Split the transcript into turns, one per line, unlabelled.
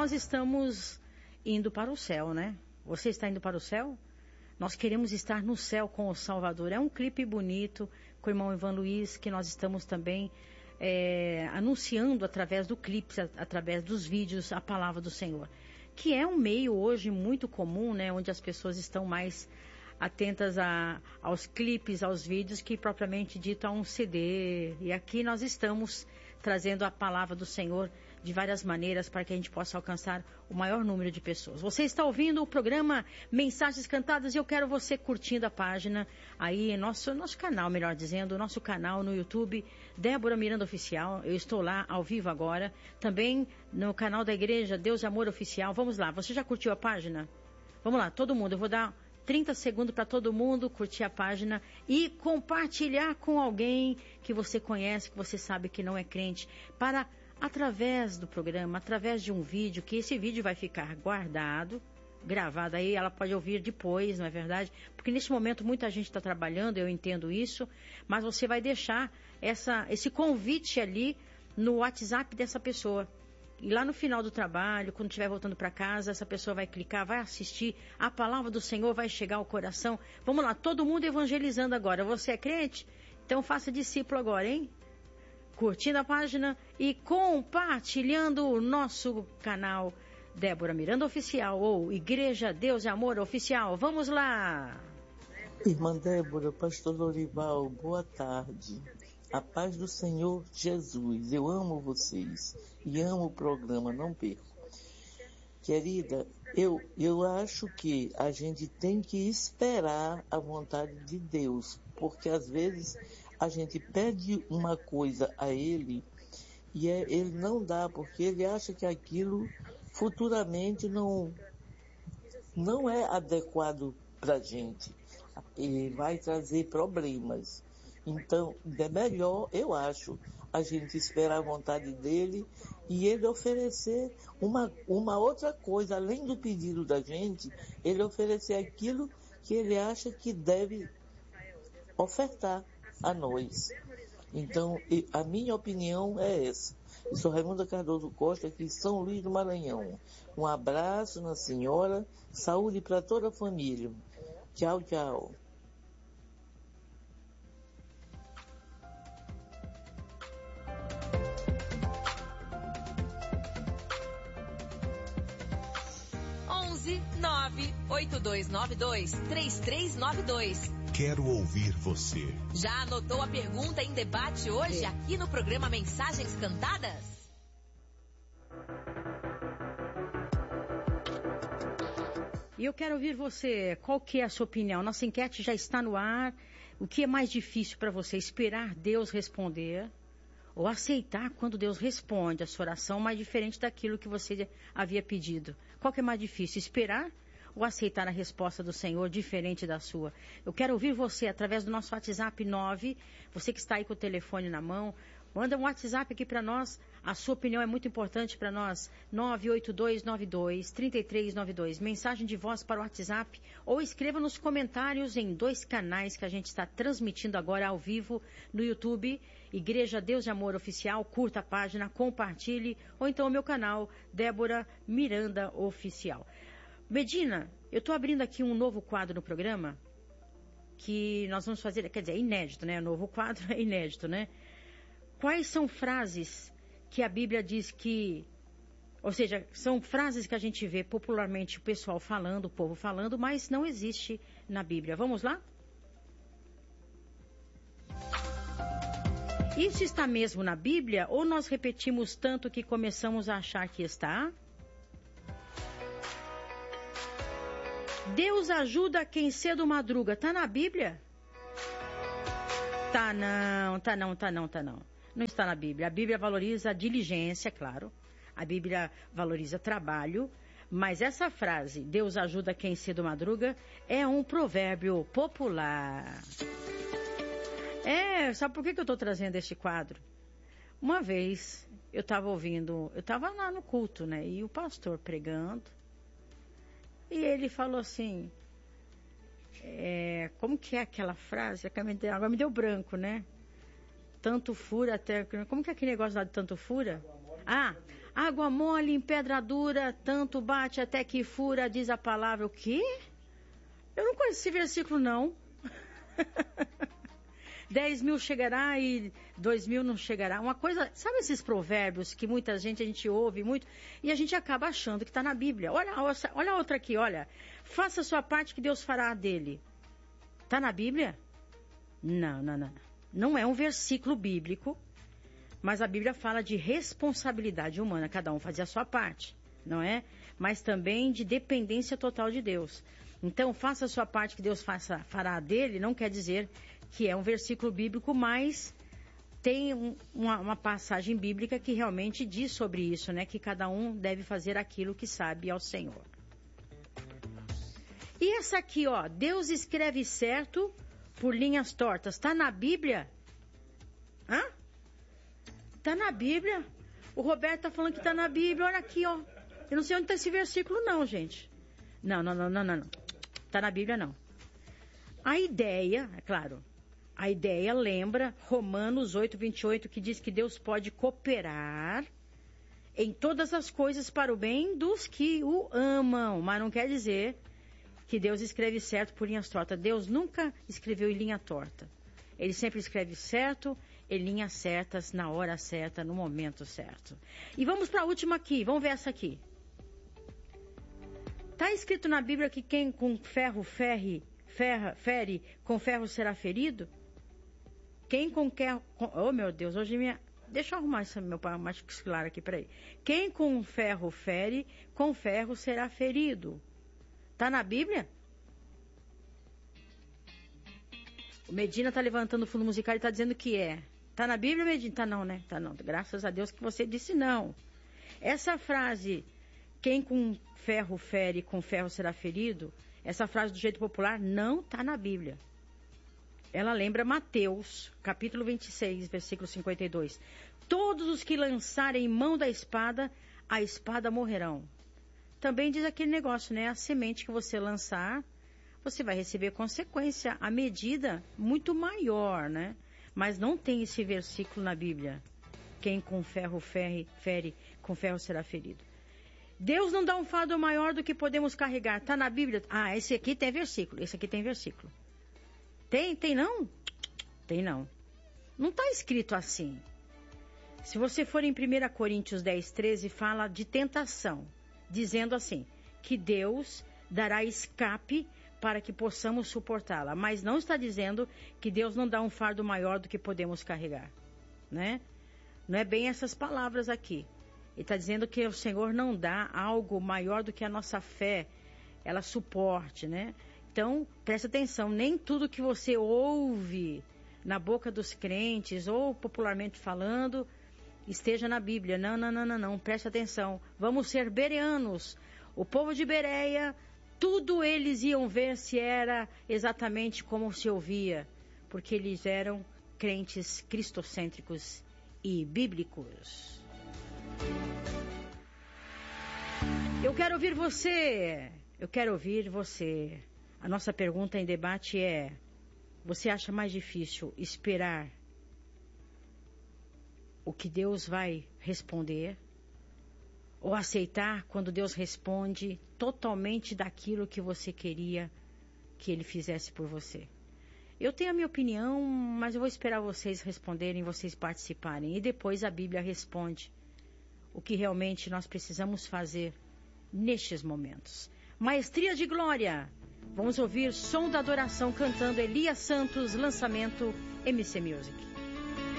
nós estamos indo para o céu, né? Você está indo para o céu? Nós queremos estar no céu com o Salvador. É um clipe bonito com o irmão Ivan Luiz, que nós estamos também anunciando através do clipe, através dos vídeos, a palavra do Senhor. Que é um meio hoje muito comum, né? Onde as pessoas estão mais atentas aos clipes, aos vídeos, que propriamente dito a um CD. E aqui nós estamos trazendo a palavra do Senhor de várias maneiras para que a gente possa alcançar o maior número de pessoas. Você está ouvindo o programa Mensagens Cantadas e eu quero você curtindo a página aí, nosso canal, melhor dizendo, nosso canal no YouTube, Débora Miranda Oficial. Eu estou lá ao vivo agora. Também no canal da Igreja Deus e Amor Oficial. Vamos lá, você já curtiu a página? Vamos lá, todo mundo, eu vou dar 30 segundos para todo mundo curtir a página e compartilhar com alguém que você conhece, que você sabe que não é crente, para, através do programa, através de um vídeo, que esse vídeo vai ficar guardado, gravado aí, ela pode ouvir depois, não é verdade? Porque nesse momento muita gente está trabalhando, eu entendo isso, mas você vai deixar esse convite ali no WhatsApp dessa pessoa. E lá no final do trabalho, quando estiver voltando para casa, essa pessoa vai clicar, vai assistir, a palavra do Senhor vai chegar ao coração. Vamos lá, todo mundo evangelizando agora. Você é crente? Então faça discípulo agora, hein? Curtindo a página e compartilhando o nosso canal Débora Miranda Oficial ou Igreja Deus e Amor Oficial. Vamos lá!
Irmã Débora, pastor Lorival, boa tarde. A paz do Senhor Jesus. Eu amo vocês e amo o programa, não perco. Querida, eu acho que a gente tem que esperar a vontade de Deus, porque às vezes a gente pede uma coisa a Ele e Ele não dá, porque Ele acha que aquilo futuramente não é adequado para a gente. Ele vai trazer problemas. Então, é melhor, eu acho, a gente esperar a vontade dele e ele oferecer uma outra coisa, além do pedido da gente, ele oferecer aquilo que ele acha que deve ofertar a nós. Então, a minha opinião é essa. Eu sou Raimunda Cardoso Costa, aqui em São Luís do Maranhão. Um abraço na senhora, saúde para toda a família. Tchau, tchau.
onze 98292-3392.
Quero ouvir você.
Já anotou a pergunta em debate hoje aqui no programa Mensagens Cantadas?
E eu quero ouvir você. Qual que é a sua opinião? Nossa enquete já está no ar. O que é mais difícil para você? Esperar Deus responder ou aceitar quando Deus responde a sua oração, mais diferente daquilo que você havia pedido? Qual que é mais difícil? Esperar ou aceitar a resposta do Senhor diferente da sua? Eu quero ouvir você através do nosso WhatsApp 9, você que está aí com o telefone na mão, manda um WhatsApp aqui para nós, a sua opinião é muito importante para nós, 98292-3392, mensagem de voz para o WhatsApp, ou escreva nos comentários em 2 canais que a gente está transmitindo agora ao vivo no YouTube, Igreja Deus e Amor Oficial, curta a página, compartilhe, ou então o meu canal, Débora Miranda Oficial. Medina, eu estou abrindo aqui um novo quadro no programa, que nós vamos fazer, quer dizer, é inédito, né? O novo quadro é inédito, né? Quais são frases que a Bíblia diz que, ou seja, são frases que a gente vê popularmente o pessoal falando, o povo falando, mas não existe na Bíblia. Vamos lá? Isso está mesmo na Bíblia ou nós repetimos tanto que começamos a achar que está? Deus ajuda quem cedo madruga. Tá na Bíblia? Tá não. Não está na Bíblia. A Bíblia valoriza a diligência, claro. A Bíblia valoriza trabalho. Mas essa frase, Deus ajuda quem cedo madruga, é um provérbio popular. Sabe por que eu estou trazendo este quadro? Uma vez, eu estava lá no culto, né? E o pastor pregando. E ele falou assim, como que é aquela frase? Agora me deu branco, né? Tanto fura até... Como que é aquele negócio lá de tanto fura? Água mole em pedra dura, tanto bate até que fura, diz a palavra. O quê? Eu não conheço esse versículo, não. 10.000 chegará e 2.000 não chegará. Uma coisa, sabe esses provérbios que muita gente, a gente ouve muito, e a gente acaba achando que está na Bíblia. Olha a outra aqui, olha. Faça a sua parte que Deus fará dele. Está na Bíblia? Não. Não é um versículo bíblico, mas a Bíblia fala de responsabilidade humana, cada um fazer a sua parte, não é? Mas também de dependência total de Deus. Então, faça a sua parte que Deus fará dele, não quer dizer que é um versículo bíblico, mas tem uma passagem bíblica que realmente diz sobre isso, né? Que cada um deve fazer aquilo que sabe ao Senhor. E essa aqui, ó, Deus escreve certo por linhas tortas. Está na Bíblia? Hã? Está na Bíblia? O Roberto está falando que está na Bíblia. Olha aqui, ó. Eu não sei onde está esse versículo, não, gente. Não. Está na Bíblia, não. A ideia, é claro, a ideia lembra Romanos 8:28, que diz que Deus pode cooperar em todas as coisas para o bem dos que o amam. Mas não quer dizer que Deus escreve certo por linhas tortas. Deus nunca escreveu em linha torta. Ele sempre escreve certo, em linhas certas, na hora certa, no momento certo. E vamos para a última aqui. Vamos ver essa aqui. Está escrito na Bíblia que quem com ferro fere, com ferro será ferido? Quem com ferro... Oh, meu Deus, hoje minha... Deixa eu arrumar esse meu maxilar aqui, peraí. Quem com ferro fere, com ferro será ferido. Está na Bíblia? O Medina está levantando o fundo musical e está dizendo que é. Está na Bíblia, Medina? Está não, né? Está não. Graças a Deus que você disse não. Essa frase, quem com ferro fere, com ferro será ferido, essa frase do jeito popular não está na Bíblia. Ela lembra Mateus, capítulo 26, versículo 52. Todos os que lançarem mão da espada, a espada morrerão. Também diz aquele negócio, né? A semente que você lançar, você vai receber consequência, a medida muito maior, né? Mas não tem esse versículo na Bíblia. Quem com ferro fere, com ferro será ferido. Deus não dá um fardo maior do que podemos carregar. Está na Bíblia? Ah, esse aqui tem versículo. Esse aqui tem versículo. Tem não? Tem não. Não está escrito assim. Se você for em 1 Coríntios 10:13, fala de tentação, dizendo assim, que Deus dará escape para que possamos suportá-la. Mas não está dizendo que Deus não dá um fardo maior do que podemos carregar, né? Não é bem essas palavras aqui. Ele está dizendo que o Senhor não dá algo maior do que a nossa fé, ela suporte, né? Então, presta atenção, nem tudo que você ouve na boca dos crentes, ou popularmente falando, esteja na Bíblia. Não, presta atenção. Vamos ser bereanos. O povo de Bereia, tudo eles iam ver se era exatamente como se ouvia, porque eles eram crentes cristocêntricos e bíblicos. Eu quero ouvir você. A nossa pergunta em debate é: você acha mais difícil esperar o que Deus vai responder, ou aceitar quando Deus responde totalmente daquilo que você queria que Ele fizesse por você? Eu tenho a minha opinião, mas eu vou esperar vocês responderem, vocês participarem. E depois a Bíblia responde o que realmente nós precisamos fazer nestes momentos. Maestria de Glória. Vamos ouvir Som da Adoração cantando Elias Santos, lançamento MC Music.